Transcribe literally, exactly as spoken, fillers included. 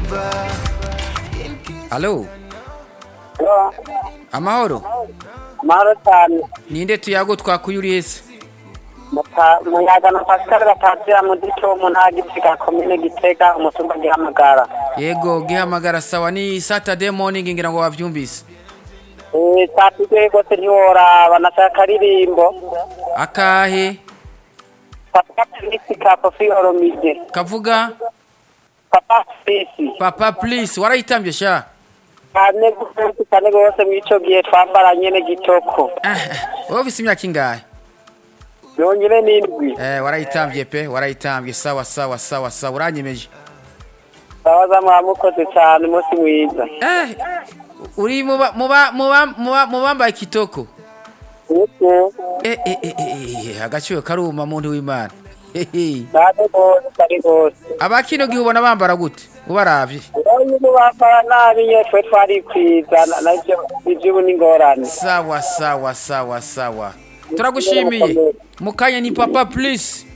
Halo, Hello. amahoro. Mahoro cyane. Ninde tuyago twakuyuriye? Muyaga na Pascal batazira mu dito mu ntagitsika komine Gitega umutumba gihamagara. Yego gihamagara sawa ni Saturday morning ngira ngo wavyumvise. Eh Saturday gose ntiworaba nashaka ririmbo. Akahe Papa Please Kapo Fioromide. kavuga Papa Please. Papa please warayitambye sha. Kane gose kane gose mwico gihe twambara nyene gitoko. Ah, wowe ufise imyaka ingahe? Yonyine nindwi. Eh warayitambye pe warayitambye sawa sawa sawa sawa uranyemeje. Babaza mwamukoze cyane umunsi mwiza. Eh uri muba muba muba muba mubambaye kitoko. Yego. Eh eh eh eh agaciro karuma muntu w'Imana. Hehe. Nade gose kare gose. Abakino gihubona bambara gute? Ubaravye. Oyo bambara nabi yetwe twari kwizana navyo ivyo ni ngorane. Sawa sawa sawa sawa. Turagushimiye. Mukanya ni Papa please.